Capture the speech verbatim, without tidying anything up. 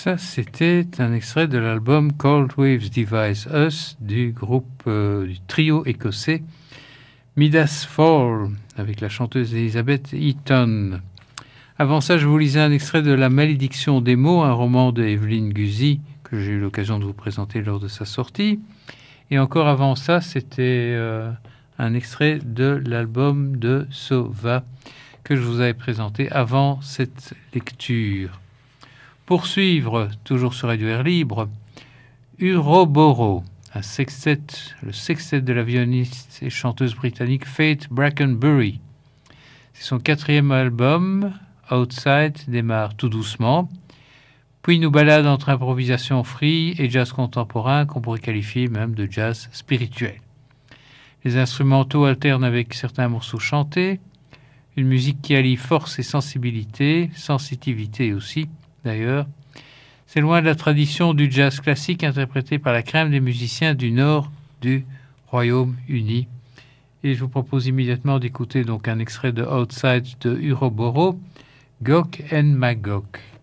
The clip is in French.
Ça, c'était un extrait de l'album Cold Waves Devise Us du groupe euh, du trio écossais Midas Fall avec la chanteuse Elizabeth Eaton. Avant ça, je vous lisais un extrait de La Malédiction des mots, un roman de Evelyne Guzzi que j'ai eu l'occasion de vous présenter lors de sa sortie. Et encore avant ça, c'était euh, un extrait de l'album de Sova que je vous avais présenté avant cette lecture. Poursuivre, toujours sur Radio Air Libre, Uroboro, un sextet, le sextet de la violoniste et chanteuse britannique Faith Brackenbury. C'est son quatrième album, Outside, démarre tout doucement, puis nous balade entre improvisation free et jazz contemporain qu'on pourrait qualifier même de jazz spirituel. Les instrumentaux alternent avec certains morceaux chantés, une musique qui allie force et sensibilité, sensitivité aussi d'ailleurs. C'est loin de la tradition du jazz classique interprété par la crème des musiciens du nord du Royaume-Uni. Et je vous propose immédiatement d'écouter donc un extrait de Outside de Uroboro, Gok and Magok.